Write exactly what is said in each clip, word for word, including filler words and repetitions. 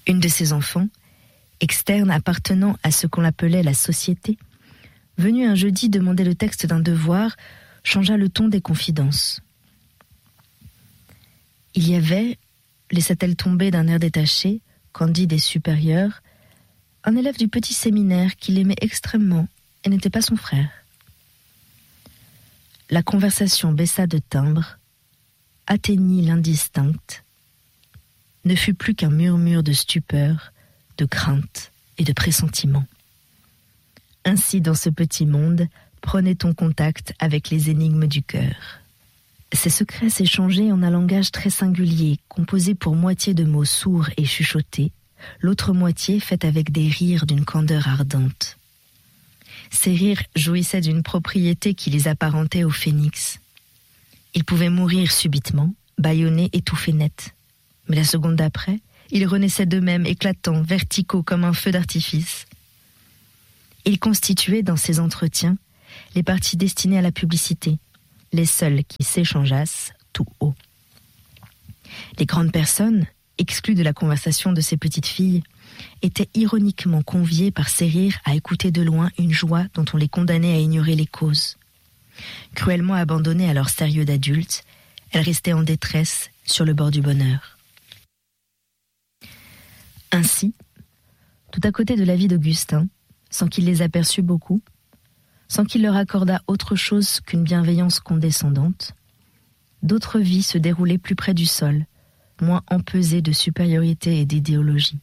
Une de ses enfants, externe appartenant à ce qu'on appelait la société, venue un jeudi demander le texte d'un devoir, changea le ton des confidences. Il y avait, laissa-t-elle tomber d'un air détaché, candide et supérieur, un élève du petit séminaire qui l'aimait extrêmement et n'était pas son frère. La conversation baissa de timbre, atteignit l'indistincte, ne fut plus qu'un murmure de stupeur, de crainte et de pressentiment. Ainsi, dans ce petit monde, prenait-on contact avec les énigmes du cœur. Ces secrets s'échangeaient en un langage très singulier, composé pour moitié de mots sourds et chuchotés, l'autre moitié faite avec des rires d'une candeur ardente. Ces rires jouissaient d'une propriété qui les apparentait au phénix. Ils pouvaient mourir subitement, bâillonnés, étouffés net. Mais la seconde d'après, ils renaissaient d'eux-mêmes, éclatants, verticaux comme un feu d'artifice. Ils constituaient dans ces entretiens les parties destinées à la publicité, les seuls qui s'échangeassent tout haut. Les grandes personnes, exclues de la conversation de ces petites filles, étaient ironiquement conviées par ces rires à écouter de loin une joie dont on les condamnait à ignorer les causes. Cruellement abandonnées à leur sérieux d'adultes, elles restaient en détresse sur le bord du bonheur. Ainsi, tout à côté de la vie d'Augustin, sans qu'il les aperçût beaucoup, sans qu'il leur accordât autre chose qu'une bienveillance condescendante, d'autres vies se déroulaient plus près du sol, moins empesées de supériorité et d'idéologie.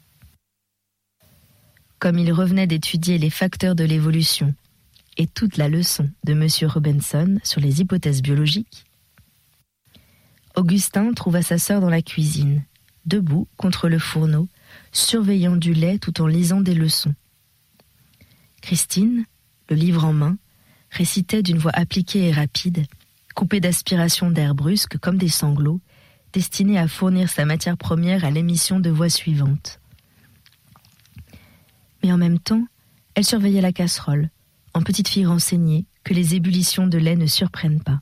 Comme il revenait d'étudier les facteurs de l'évolution et toute la leçon de M. Robinson sur les hypothèses biologiques, Augustin trouva sa sœur dans la cuisine, debout contre le fourneau, surveillant du lait tout en lisant des leçons. Christine, le livre en main, récitait d'une voix appliquée et rapide, coupée d'aspirations d'air brusques comme des sanglots, destinée à fournir sa matière première à l'émission de voix suivante. Mais en même temps, elle surveillait la casserole, en petite fille renseignée, que les ébullitions de lait ne surprennent pas.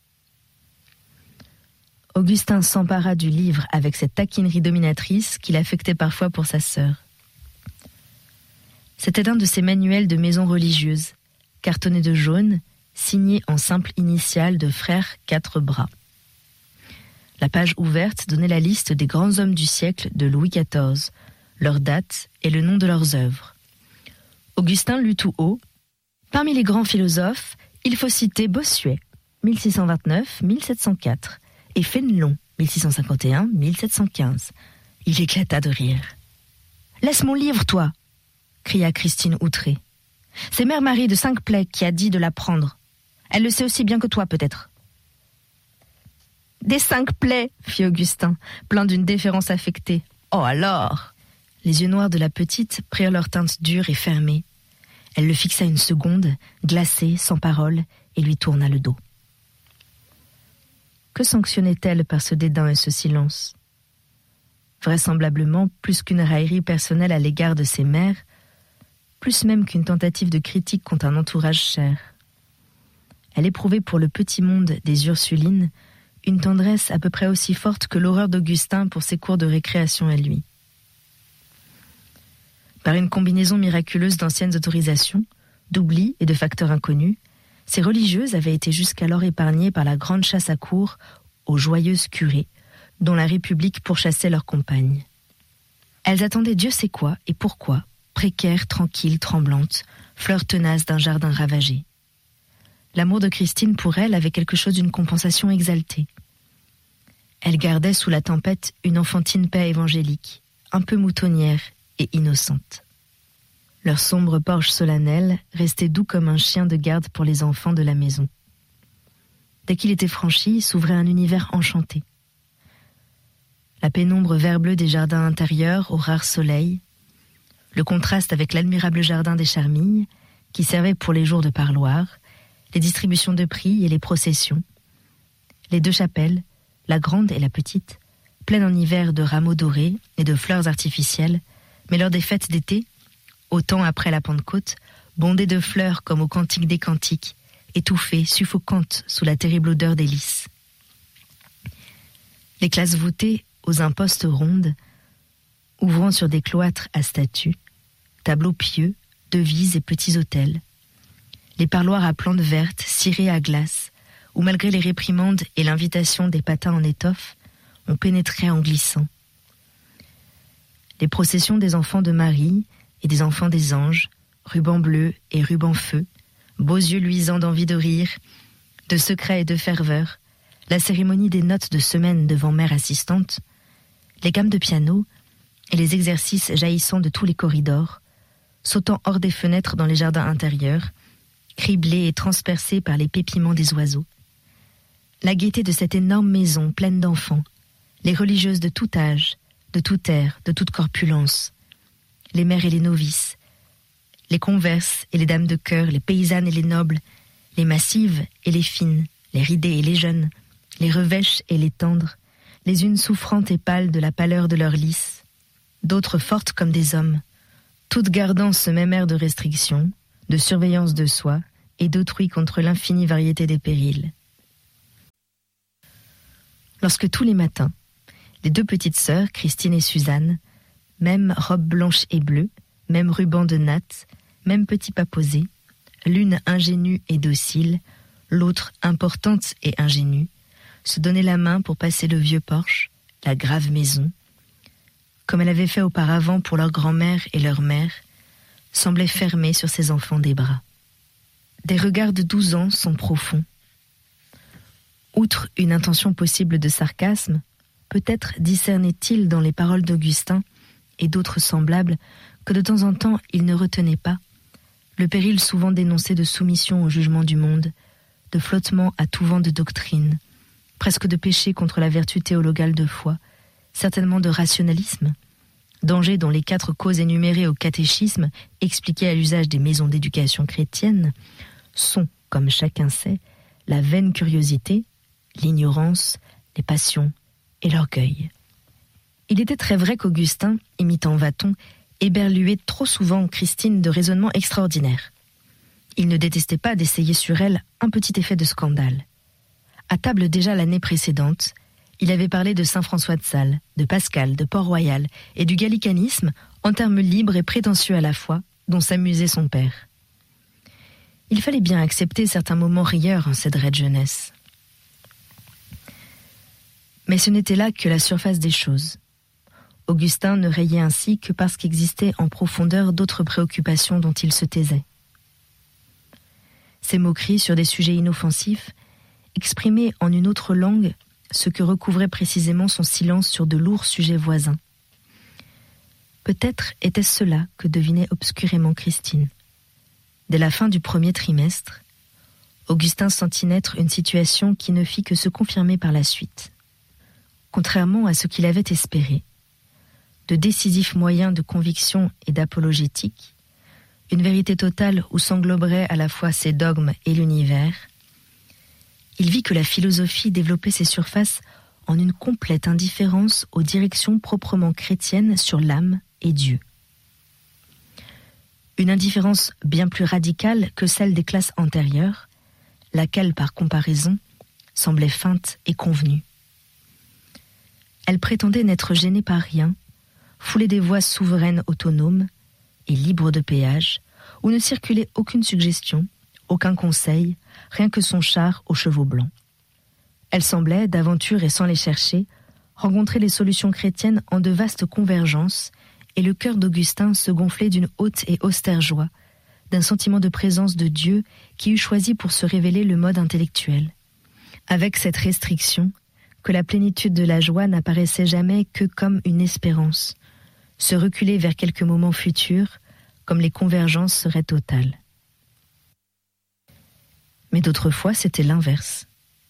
Augustin s'empara du livre avec cette taquinerie dominatrice qu'il affectait parfois pour sa sœur. C'était un de ces manuels de maison religieuse, cartonné de jaune, signé en simple initiale de frères quatre bras. La page ouverte donnait la liste des grands hommes du siècle de Louis quatorze, leur date et le nom de leurs œuvres. Augustin lut tout haut. Parmi les grands philosophes, il faut citer Bossuet, mille six cent vingt-neuf à mille sept cent quatre, et Fénelon, mille six cent cinquante et un à mille sept cent quinze. Il éclata de rire. « Laisse mon livre, toi !» cria Christine outrée. « C'est Mère Marie de Cinq-Plaies qui a dit de la prendre. Elle le sait aussi bien que toi, peut-être. » « Des Cinq-Plaies !» fit Augustin, plein d'une déférence affectée. « Oh alors !» Les yeux noirs de la petite prirent leur teinte dure et fermée. Elle le fixa une seconde, glacée, sans parole, et lui tourna le dos. Que sanctionnait-elle par ce dédain et ce silence ? Vraisemblablement plus qu'une raillerie personnelle à l'égard de ses mères, plus même qu'une tentative de critique contre un entourage cher. Elle éprouvait pour le petit monde des Ursulines une tendresse à peu près aussi forte que l'horreur d'Augustin pour ses cours de récréation à lui. Par une combinaison miraculeuse d'anciennes autorisations, d'oubli et de facteurs inconnus, ces religieuses avaient été jusqu'alors épargnées par la grande chasse à courre aux joyeuses curées, dont la République pourchassait leurs compagnes. Elles attendaient Dieu sait quoi et pourquoi, précaires, tranquilles, tremblantes, fleurs tenaces d'un jardin ravagé. L'amour de Christine pour elles avait quelque chose d'une compensation exaltée. Elle gardait sous la tempête une enfantine paix évangélique, un peu moutonnière et innocente. Leur sombre porche solennel restait doux comme un chien de garde pour les enfants de la maison. Dès qu'il était franchi, s'ouvrait un univers enchanté. La pénombre vert-bleu des jardins intérieurs au rare soleil, le contraste avec l'admirable jardin des Charmilles, qui servait pour les jours de parloir, les distributions de prix et les processions, les deux chapelles, la grande et la petite, pleines en hiver de rameaux dorés et de fleurs artificielles, mais lors des fêtes d'été, autant après la Pentecôte, bondées de fleurs comme au Cantique des Cantiques, étouffées, suffocantes sous la terrible odeur des lys. Les classes voûtées aux impostes rondes, ouvrant sur des cloîtres à statues, tableaux pieux, devises et petits autels, les parloirs à plantes vertes cirés à glace, où malgré les réprimandes et l'invitation des patins en étoffe, on pénétrait en glissant. Les processions des enfants de Marie et des enfants des anges, rubans bleus et rubans feu, beaux yeux luisants d'envie de rire, de secret et de ferveur, la cérémonie des notes de semaine devant mère assistante, les gammes de piano et les exercices jaillissant de tous les corridors, sautant hors des fenêtres dans les jardins intérieurs, criblés et transpercés par les pépiments des oiseaux. La gaieté de cette énorme maison pleine d'enfants, les religieuses de tout âge, de toute ère, de toute corpulence, les mères et les novices, les converses et les dames de cœur, les paysannes et les nobles, les massives et les fines, les ridées et les jeunes, les revêches et les tendres, les unes souffrantes et pâles de la pâleur de leurs lys, d'autres fortes comme des hommes, toutes gardant ce même air de restriction, de surveillance de soi et d'autrui contre l'infinie variété des périls. Lorsque tous les matins, les deux petites sœurs, Christine et Suzanne, même robe blanche et bleue, même ruban de natte, même petit pas posé, l'une ingénue et docile, l'autre importante et ingénue, se donnaient la main pour passer le vieux porche, la grave maison, comme elle avait fait auparavant pour leur grand-mère et leur mère, semblait fermer sur ses enfants des bras. Des regards de douze ans sont profonds. Outre une intention possible de sarcasme, peut-être discernait-il dans les paroles d'Augustin et d'autres semblables que de temps en temps il ne retenait pas le péril souvent dénoncé de soumission au jugement du monde, de flottement à tout vent de doctrine, presque de péché contre la vertu théologale de foi, certainement de rationalisme, danger dont les quatre causes énumérées au catéchisme, expliquées à l'usage des maisons d'éducation chrétienne, sont, comme chacun sait, la vaine curiosité, l'ignorance, les passions et l'orgueil. Il était très vrai qu'Augustin, imitant Vathon, éberluait trop souvent Christine de raisonnements extraordinaires. Il ne détestait pas d'essayer sur elle un petit effet de scandale. À table déjà l'année précédente, il avait parlé de saint François de Sales, de Pascal, de Port-Royal et du gallicanisme en termes libres et prétentieux à la fois, dont s'amusait son père. Il fallait bien accepter certains moments rieurs en cette raide jeunesse. Mais ce n'était là que la surface des choses. Augustin ne rayait ainsi que parce qu'existaient en profondeur d'autres préoccupations dont il se taisait. Ces moqueries sur des sujets inoffensifs exprimaient en une autre langue ce que recouvrait précisément son silence sur de lourds sujets voisins. Peut-être était-ce cela que devinait obscurément Christine. Dès la fin du premier trimestre, Augustin sentit naître une situation qui ne fit que se confirmer par la suite. Contrairement à ce qu'il avait espéré, de décisifs moyens de conviction et d'apologétique, une vérité totale où s'engloberaient à la fois ses dogmes et l'univers, il vit que la philosophie développait ses surfaces en une complète indifférence aux directions proprement chrétiennes sur l'âme et Dieu. Une indifférence bien plus radicale que celle des classes antérieures, laquelle, par comparaison, semblait feinte et convenue. Elle prétendait n'être gênée par rien, foulée des voies souveraines autonomes et libres de péage, où ne circulait aucune suggestion, aucun conseil, rien que son char aux chevaux blancs. Elle semblait, d'aventure et sans les chercher, rencontrer les solutions chrétiennes en de vastes convergences, et le cœur d'Augustin se gonflait d'une haute et austère joie, d'un sentiment de présence de Dieu qui eût choisi pour se révéler le mode intellectuel. Avec cette restriction, que la plénitude de la joie n'apparaissait jamais que comme une espérance, se reculer vers quelques moments futurs, comme les convergences seraient totales. Mais d'autres fois, c'était l'inverse.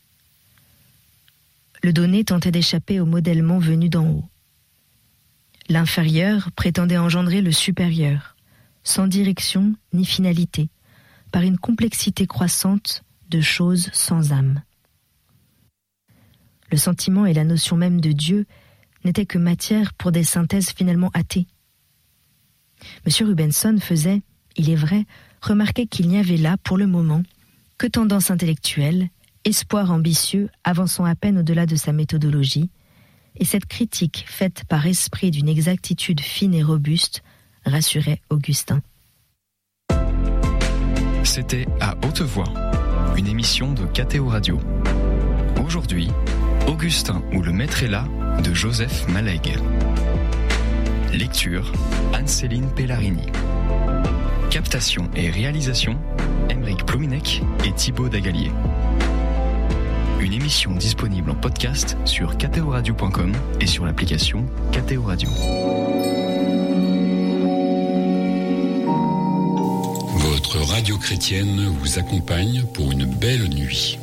Le donné tentait d'échapper au modèlement venu d'en haut. L'inférieur prétendait engendrer le supérieur, sans direction ni finalité, par une complexité croissante de choses sans âme. Le sentiment et la notion même de Dieu n'étaient que matière pour des synthèses finalement athées. M. Rubenson faisait, il est vrai, remarquer qu'il n'y avait là, pour le moment, que tendance intellectuelle, espoir ambitieux avançant à peine au-delà de sa méthodologie, Et cette critique, faite par esprit d'une exactitude fine et robuste, rassurait Augustin. C'était À haute voix, une émission de K T O Radio. Aujourd'hui, Augustin ou le maître est là de Joseph Malègue. Lecture, Anne-Céline Pellarini. Captation et réalisation, Aymeric Plouminec et Thibaut Dagalier. Une émission disponible en podcast sur k t o radio point com et sur l'application K T O Radio. Votre radio chrétienne vous accompagne pour une belle nuit.